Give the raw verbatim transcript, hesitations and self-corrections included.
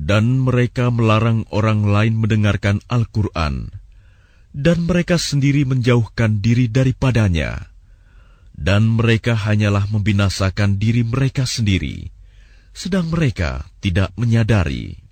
Dan mereka melarang orang lain mendengarkan Al-Quran, dan mereka sendiri menjauhkan diri daripadanya. Dan mereka hanyalah membinasakan diri mereka sendiri, sedang mereka tidak menyadari.